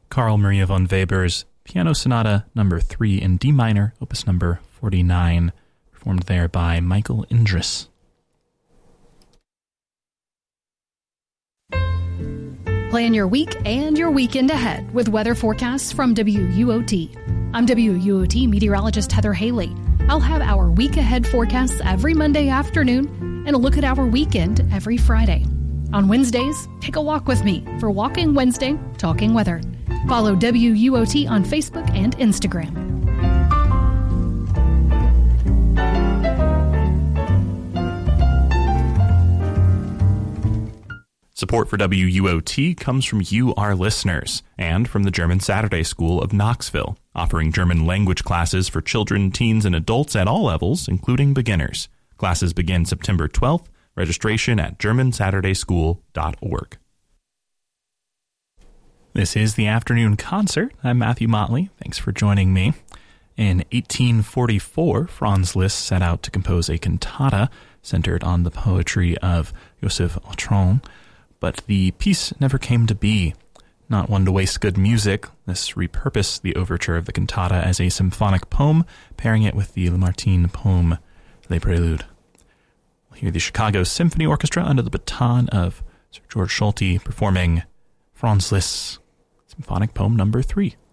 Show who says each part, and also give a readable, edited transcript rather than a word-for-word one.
Speaker 1: Carl Maria von Weber's Piano Sonata number 3 in D minor, opus number 49, performed there by Michael Indris.
Speaker 2: Plan your week and your weekend ahead with weather forecasts from WUOT. I'm WUOT meteorologist Heather Haley. I'll have our week ahead forecasts every Monday afternoon and a look at our weekend every Friday. On Wednesdays, take a walk with me for Walking Wednesday, Talking Weather. Follow WUOT on Facebook and Instagram.
Speaker 1: Support for WUOT comes from you, our listeners, and from the German Saturday School of Knoxville, offering German language classes for children, teens, and adults at all levels, including beginners. Classes begin September 12th. Registration at GermanSaturdaySchool.org. This is the Afternoon Concert. I'm Matthew Motley. Thanks for joining me. In 1844, Franz Liszt set out to compose a cantata centered on the poetry of Joseph Autran, but the piece never came to be. Not one to waste good music, Liszt repurposed the overture of the cantata as a symphonic poem, pairing it with the Lamartine poem, Les Préludes. We'll hear the Chicago Symphony Orchestra under the baton of Sir George Solti performing Franz Liszt's symphonic poem number 3.